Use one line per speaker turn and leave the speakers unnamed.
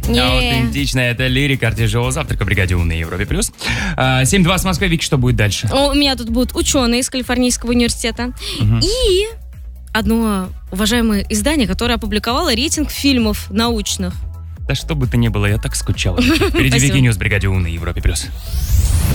Аутентичная это лирика Артижова. Завтрак в бригаде У на Европе+. 7:20 в Москве. Вики, что будет дальше?
У меня тут будут ученые из Калифорнийского университета. И одно уважаемое издание, которое опубликовало рейтинг фильмов научных.
Да что бы то ни было, я так скучал. Впереди Вики Ньюс в бригаде У на Европе+.